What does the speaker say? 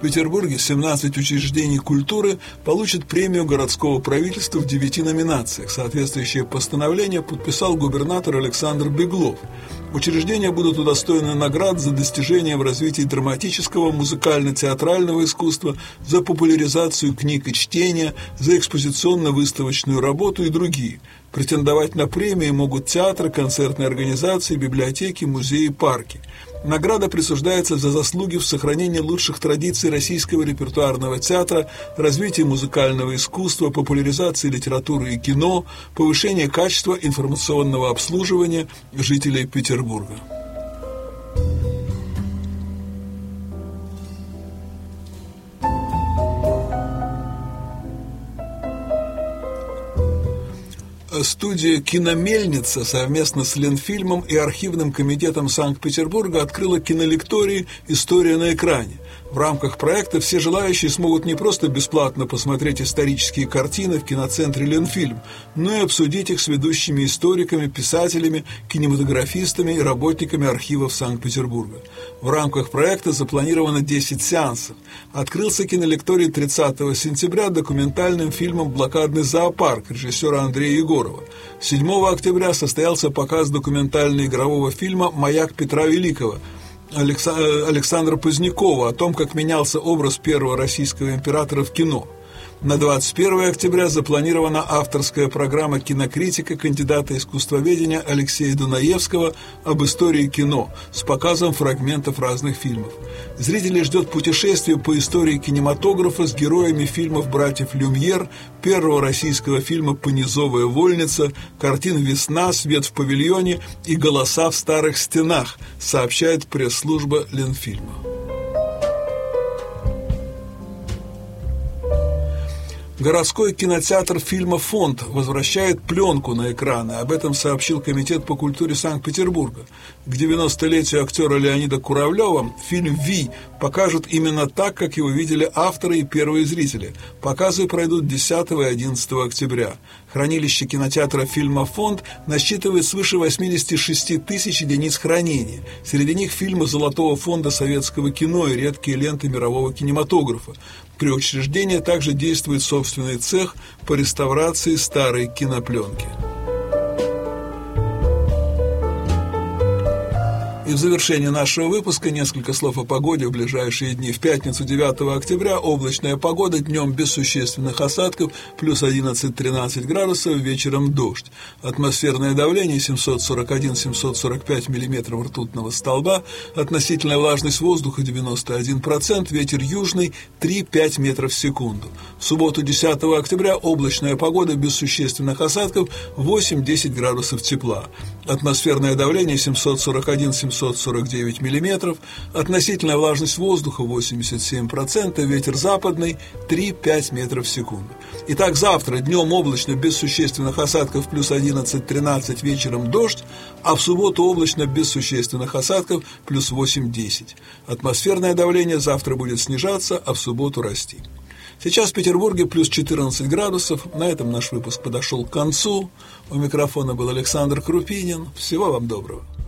Петербурге 17 учреждений культуры получат премию городского правительства в 9 номинациях. Соответствующее постановление подписал губернатор Александр Беглов. Учреждения будут удостоены наград за достижения в развитии драматического, музыкально-театрального искусства, за популяризацию книг и чтения, за экспозиционно-выставочную работу и другие. Претендовать на премии могут театры, концертные организации, библиотеки, музеи и парки. Награда присуждается за заслуги в сохранении лучших традиций российского репертуарного театра, развитии музыкального искусства, популяризации литературы и кино, повышении качества информационного обслуживания жителей Петербурга. Студия «Киномельница» совместно с Ленфильмом и архивным комитетом Санкт-Петербурга открыла кинолекторий «История на экране». В рамках проекта все желающие смогут не просто бесплатно посмотреть исторические картины в киноцентре «Ленфильм», но и обсудить их с ведущими историками, писателями, кинематографистами и работниками архивов Санкт-Петербурга. В рамках проекта запланировано 10 сеансов. Открылся кинолекторий 30 сентября документальным фильмом «Блокадный зоопарк» режиссера Андрея Егорова. 7 октября состоялся показ документально-игрового фильма «Маяк Петра Великого» Александра Позднякова о том, как менялся образ первого российского императора в кино. На 21 октября запланирована авторская программа кинокритика кандидата искусствоведения Алексея Дунаевского об истории кино с показом фрагментов разных фильмов. Зрителей ждет путешествие по истории кинематографа с героями фильмов братьев Люмьер, первого российского фильма «Понизовая вольница», картин «Весна», «Свет в павильоне» и «Голоса в старых стенах», сообщает пресс-служба Ленфильма. Городской кинотеатр фильма «Фонд» возвращает пленку на экраны. Об этом сообщил Комитет по культуре Санкт-Петербурга. К 90-летию актера Леонида Куравлева фильм «Ви» покажут именно так, как его видели авторы и первые зрители. Показы пройдут 10 и 11 октября. Хранилище кинотеатра фильма «Фонд» насчитывает свыше 86 тысяч единиц хранения. Среди них фильмы Золотого фонда советского кино и редкие ленты мирового кинематографа. При учреждении также действует собственный цех по реставрации старой кинопленки. И в завершении нашего выпуска несколько слов о погоде в ближайшие дни. В пятницу 9 октября облачная погода, днем без существенных осадков, плюс 11-13 градусов, вечером дождь. Атмосферное давление 741-745 миллиметров ртутного столба, относительная влажность воздуха 91%, ветер южный 3-5 метров в секунду. В субботу 10 октября облачная погода без существенных осадков, 8-10 градусов тепла. Атмосферное давление 741-749 миллиметров, относительная влажность воздуха 87%, ветер западный 3-5 метров в секунду. Итак, завтра днем облачно без существенных осадков плюс 11-13, вечером дождь, а в субботу облачно без существенных осадков плюс 8-10. Атмосферное давление завтра будет снижаться, а в субботу расти. Сейчас в Петербурге плюс 14 градусов. На этом наш выпуск подошел к концу. У микрофона был Александр Крупинин. Всего вам доброго.